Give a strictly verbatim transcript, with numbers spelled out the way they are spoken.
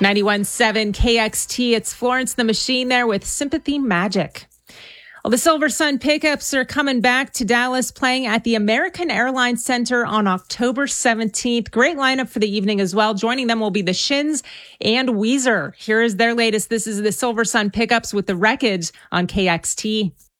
ninety-one point seven K X T. It's Florence the Machine there with Sympathy Magic. Well, the Silver Sun Pickups are coming back to Dallas, playing at the American Airlines Center on October seventeenth. Great lineup for the evening as well. Joining them will be the Shins and Weezer. Here is their latest. This is the Silver Sun Pickups with The Wreckage on K X T.